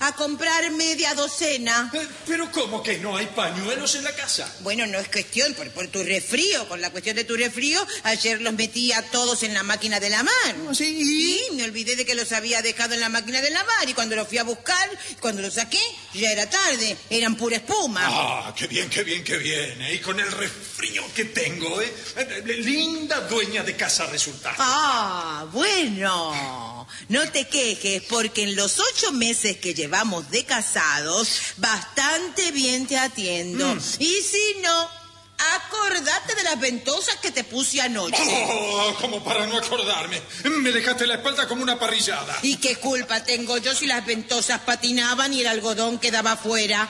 a comprar media docena. ¿Pero cómo que no hay pañuelos en la casa? Bueno, no es cuestión, por tu resfrío. Con la cuestión de tu resfrío, ayer los metí a todos en la máquina de lavar. ¿Sí? Sí, me olvidé de que los había dejado en la máquina de lavar y cuando los fui a buscar, cuando los saqué, ya era tarde. Eran pura espuma. Ah, qué bien, qué bien, qué bien. Y con el resfrío que tengo, linda dueña de casa resulta. Ah, bueno. No te quejes, porque en los 8 meses que llevamos de casados, bastante bien te atiendo. Y si no, acordate de las ventosas que te puse anoche. Oh, como para no acordarme. Me dejaste la espalda como una parrillada. ¿Y qué culpa tengo yo si las ventosas patinaban y el algodón quedaba afuera?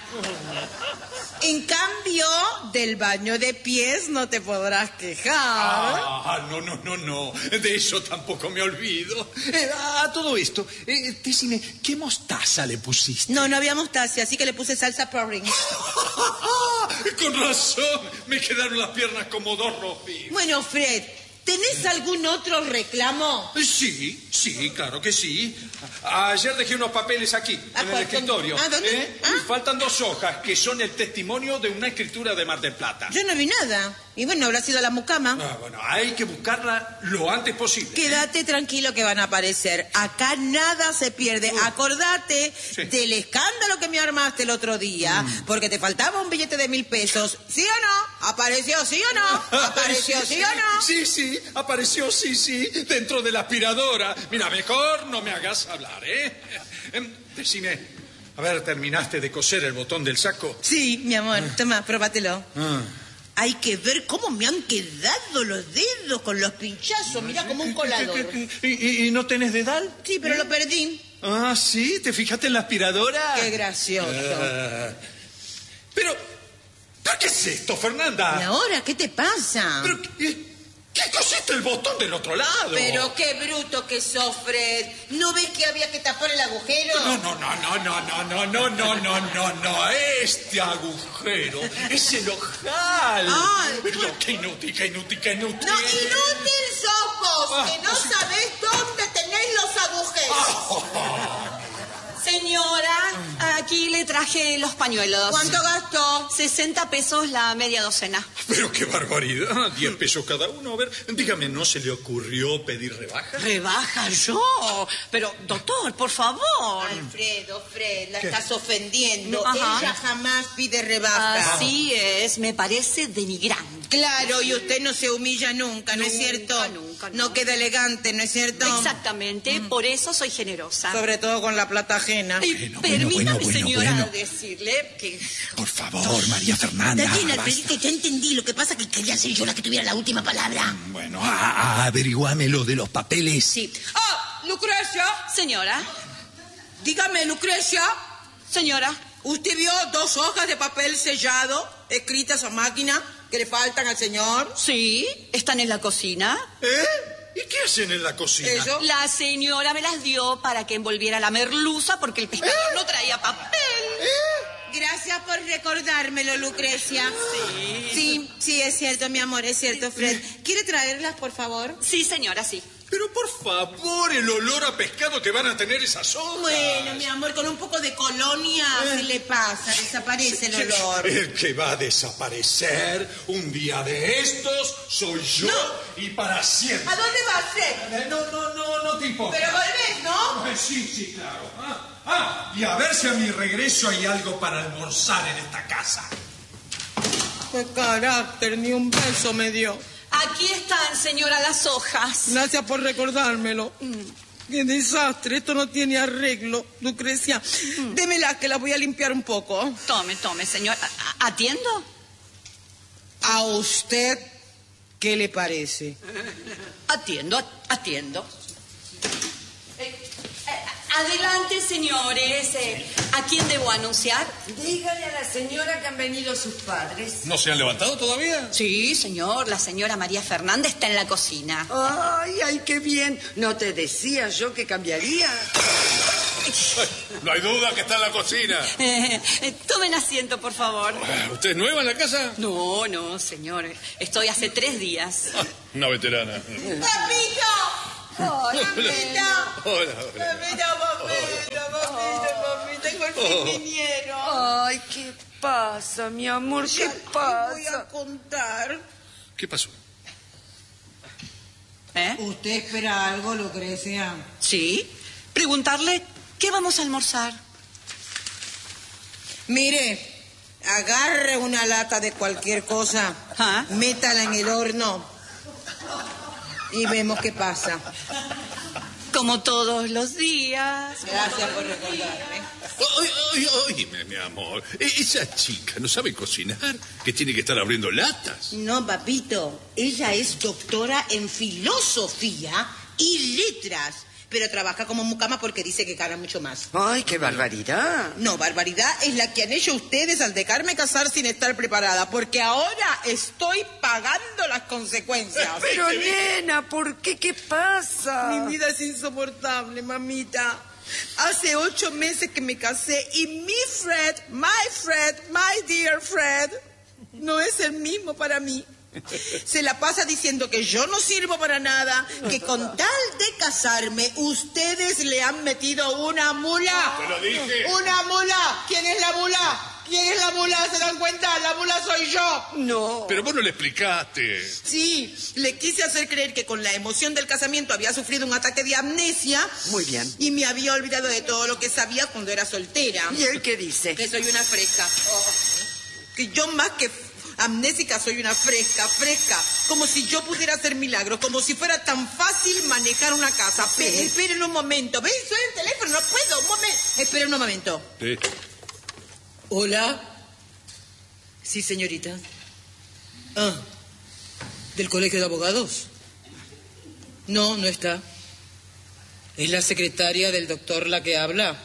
En cambio, del baño de pies no te podrás quejar. Ah, no. De eso tampoco me olvido. A todo esto, decime, ¿qué mostaza le pusiste? No había mostaza, así que le puse salsa porring. Con razón, me quedaron las piernas como 2 rofis. Bueno, Fred, ¿tenés algún otro reclamo? Sí, claro que sí. Ayer dejé unos papeles aquí, en el escritorio. ¿Dónde? Faltan 2 hojas que son el testimonio de una escritura de Mar del Plata. Yo no vi nada. Y bueno, habrá sido la mucama. Bueno, hay que buscarla lo antes posible. Quédate tranquilo que van a aparecer. Acá nada se pierde. Acordate del escándalo que me armaste el otro día, porque te faltaba un billete de 1.000 pesos. ¿Sí o no? ¿Apareció sí o no? ¿Apareció sí o no? Sí, apareció sí, dentro de la aspiradora. Mira, mejor no me hagas hablar, Decime, a ver, ¿terminaste de coser el botón del saco? Sí, mi amor, toma, próbatelo. Hay que ver cómo me han quedado los dedos con los pinchazos. Mirá, como un colador. ¿Y no tenés dedal? Sí, pero lo perdí. Ah, ¿sí? ¿Te fijaste en la aspiradora? Qué gracioso. Pero ¿qué es esto, Fernanda? ¿Y ahora qué te pasa? Pero, ¿qué cosiste el botón del otro lado? Pero qué bruto que sos, Fred. ¿No ves que había que tapar el agujero? No. Este agujero es el ojal. Ay, Pero qué inútil. No, inútil sos vos, que no sabés dónde tenés los agujeros. Señora, aquí le traje los pañuelos. ¿Cuánto gastó? 60 pesos la media docena. Pero qué barbaridad, 10 pesos cada uno. A ver, dígame, ¿no se le ocurrió pedir rebaja? ¿Rebaja yo? Pero, doctor, por favor. Fred, la estás ofendiendo. No, ajá. Ella jamás pide rebaja. Así es, me parece denigrante. Claro, y usted no se humilla nunca, ¿no es cierto? Nunca. No queda elegante, ¿no es cierto? Exactamente, por eso soy generosa. Sobre todo con la plata ajena. Permítame, señora, decirle que... Por favor, María Fernanda. Está bien, Alfredito, ya entendí. Lo que pasa es que quería ser yo la que tuviera la última palabra. Bueno, averiguame lo de los papeles. Sí. Lucrecia. Señora. Dígame, Lucrecia. Señora. ¿Usted vio 2 hojas de papel sellado, escritas a máquina, que le faltan al señor? Sí, están en la cocina. ¿Y qué hacen en la cocina? ¿Eso? La señora me las dio para que envolviera la merluza porque el pescador no traía papel. Gracias por recordármelo, Lucrecia. Sí, es cierto, mi amor, es cierto, Fred. ¿Quiere traerlas, por favor? Sí, señora, sí. Pero por favor, el olor a pescado que van a tener esas hojas. Bueno, mi amor, con un poco de colonia, ¿qué le pasa? Desaparece el olor. El que va a desaparecer un día de estos soy yo y para siempre. ¿A dónde vas, Fred? No te importa. Pero volvés, ¿no? Sí, claro. Y a ver si a mi regreso hay algo para almorzar en esta casa. Qué carácter, ni un beso me dio. Aquí están, señora, las hojas. Gracias por recordármelo. Qué desastre, esto no tiene arreglo, Lucrecia. Démela, que la voy a limpiar un poco. Tome, señora. ¿Atiendo? ¿A usted qué le parece? Atiendo. Adelante, señores. ¿A quién debo anunciar? Dígale a la señora que han venido sus padres. ¿No se han levantado todavía? Sí, señor. La señora María Fernanda está en la cocina. Ay, qué bien. ¿No te decía yo que cambiaría? No hay duda que está en la cocina. Tomen asiento, por favor. ¿Usted es nueva en la casa? No, señor. Estoy hace 3 días. Una veterana. ¡Papito! Hola. Papito, papito, con fin vinieron. Ay, ¿qué pasa, mi amor? ¿Qué pasa? Voy a contar. ¿Qué pasó? ¿Usted espera algo, Lucrecia? Sí. Preguntarle qué vamos a almorzar. Mire, agarre una lata de cualquier cosa, métala en el horno y vemos qué pasa. Como todos los días. Gracias por recordarme. Oíme, mi amor. Esa chica no sabe cocinar, que tiene que estar abriendo latas. No, papito. Ella es doctora en filosofía y letras, pero trabaja como mucama porque dice que gana mucho más. Ay, qué barbaridad. No, barbaridad es la que han hecho ustedes al dejarme casar sin estar preparada, porque ahora estoy pagando las consecuencias. Pero, nena, ¿por qué? ¿Qué pasa? Mi vida es insoportable, mamita. Hace 8 meses que me casé y mi Fred, my dear Fred, no es el mismo para mí. Se la pasa diciendo que yo no sirvo para nada, que con tal de casarme ustedes le han metido una mula. Te lo dije. ¡Una mula! ¿Quién es la mula? ¿Quién es la mula? ¿Se dan cuenta? La mula soy yo. No. Pero vos no le explicaste. Sí, le quise hacer creer que con la emoción del casamiento había sufrido un ataque de amnesia. Muy bien. Y me había olvidado de todo lo que sabía cuando era soltera. ¿Y él qué dice? Que soy una fresca. Que yo más que amnésica soy una fresca. Como si yo pudiera hacer milagros, como si fuera tan fácil manejar una casa. Sí. Esperen un momento. ¿Ven? Suena el teléfono, no puedo. Un momento. Esperen un momento. Sí. Hola. Sí, señorita. Ah, ¿del colegio de abogados? No, no está. ¿Es la secretaria del doctor la que habla?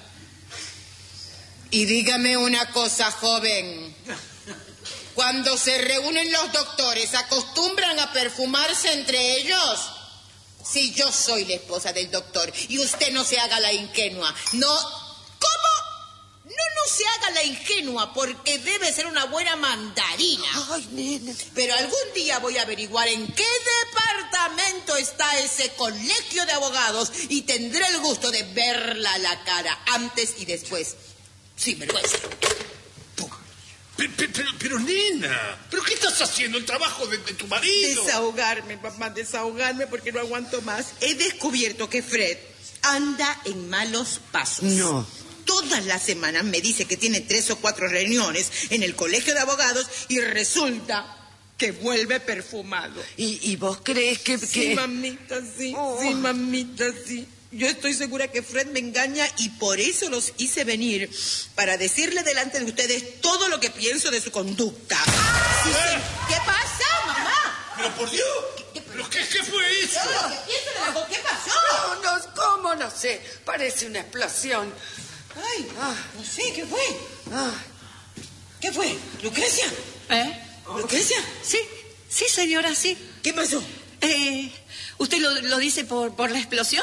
Y dígame una cosa, joven. Cuando se reúnen los doctores, ¿acostumbran a perfumarse entre ellos? Si yo soy la esposa del doctor y usted no se haga la ingenua. No. ¿Cómo? No se haga la ingenua porque debe ser una buena mandarina. Ay, nena. Pero algún día voy a averiguar en qué departamento está ese colegio de abogados y tendré el gusto de verla a la cara antes y después. Sin vergüenza. Pero, nena, ¿pero qué estás haciendo? El trabajo de tu marido. Desahogarme, papá, desahogarme porque no aguanto más. He descubierto que Fred anda en malos pasos. No. Todas las semanas me dice que tiene 3 o 4 reuniones en el colegio de abogados y resulta que vuelve perfumado. ¿Y vos crees que...? Sí, mamita, sí. Oh. Sí, mamita, sí. Yo estoy segura que Fred me engaña y por eso los hice venir, para decirle delante de ustedes todo lo que pienso de su conducta. Sí, ¿qué pasa, mamá? Pero por Dios, ¿pero qué fue eso? Todo lo que pienso de la... ¿Qué pasó? No, ¿cómo? No sé. Parece una explosión. Ay, no sé, ¿qué fue? Ah. ¿Qué fue? ¿Lucrecia? ¿Lucrecia? Sí, señora, sí. ¿Qué pasó? ¿Usted lo dice por la explosión?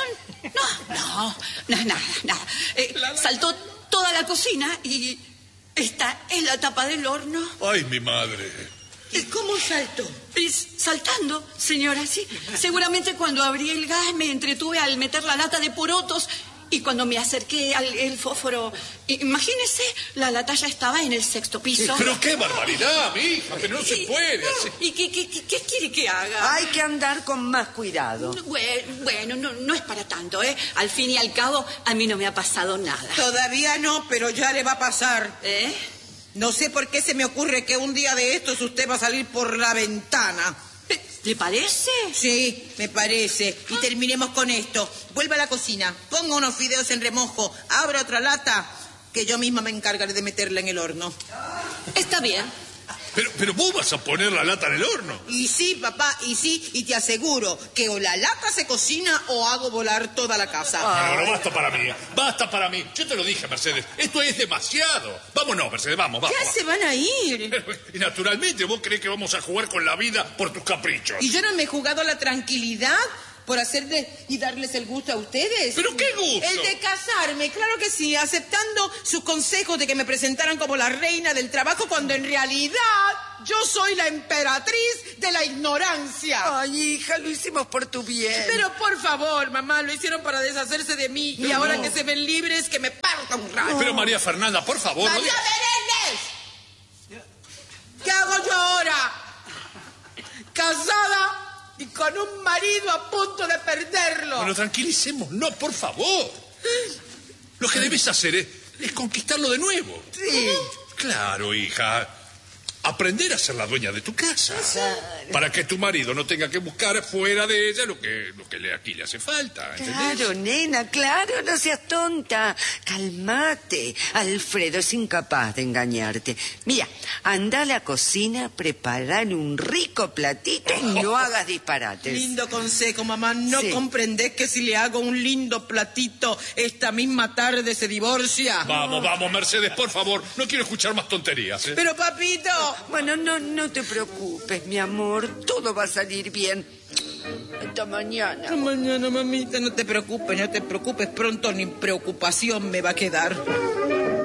No, nada. Saltó toda la cocina y está en la tapa del horno. Ay, mi madre. ¿Y cómo saltó? Saltando, señora, sí. Seguramente cuando abrí el gas me entretuve al meter la lata de porotos y cuando me acerqué al fósforo, imagínese, la lata ya estaba en el 6º piso. Pero qué barbaridad, mi hija, pero no se puede hacer. ¿Y qué quiere que haga? Hay que andar con más cuidado. Bueno, no es para tanto, ¿eh? Al fin y al cabo, a mí no me ha pasado nada. Todavía no, pero ya le va a pasar. ¿Eh? No sé por qué se me ocurre que un día de estos usted va a salir por la ventana. ¿Le parece? Sí, me parece. Y terminemos con esto. Vuelva a la cocina, ponga unos fideos en remojo, abra otra lata, que yo misma me encargaré de meterla en el horno. Está bien. Pero vos vas a poner la lata en el horno. Y sí, papá, y te aseguro que o la lata se cocina o hago volar toda la casa. No, basta para mí. Yo te lo dije, Mercedes, esto es demasiado. Vámonos, Mercedes, vamos. Ya se van a ir. Y naturalmente vos creés que vamos a jugar con la vida por tus caprichos. Y yo no me he jugado la tranquilidad por hacerles y darles el gusto a ustedes. ¿Pero qué gusto? El de casarme, claro que sí, aceptando sus consejos de que me presentaran como la reina del trabajo cuando en realidad yo soy la emperatriz de la ignorancia. Ay, hija, lo hicimos por tu bien. Pero por favor, mamá, lo hicieron para deshacerse de mí y ahora que se ven libres, que me parta un rayo. Pero María Fernanda, por favor. ¡María Menéndez! ¿Qué hago yo ahora? Casada y con un marido a punto de perderlo. Bueno, tranquilicémonos, por favor. Lo que debes hacer es conquistarlo de nuevo. Sí. Claro, hija. Aprender a ser la dueña de tu casa. Para que tu marido no tenga que buscar fuera de ella lo que aquí le hace falta. ¿Entendés? Claro, nena, claro, no seas tonta. Cálmate. Alfredo es incapaz de engañarte. Mira, anda a la cocina, preparar un rico platito y no hagas disparates. Lindo consejo, mamá. ¿No comprendés que si le hago un lindo platito esta misma tarde se divorcia? Vamos, Mercedes, por favor. No quiero escuchar más tonterías. Pero, papito... Bueno, no te preocupes, mi amor. Todo va a salir bien. Hasta mañana. Hasta mañana, mamita. No te preocupes. Pronto ni preocupación me va a quedar.